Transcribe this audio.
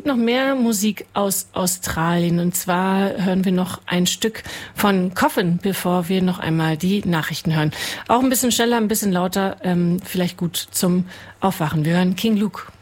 gibt noch mehr Musik aus Australien. Und zwar hören wir noch ein Stück von Coffin, bevor wir noch einmal die Nachrichten hören. Auch ein bisschen schneller, ein bisschen lauter, vielleicht gut zum Aufwachen. Wir hören King Luke.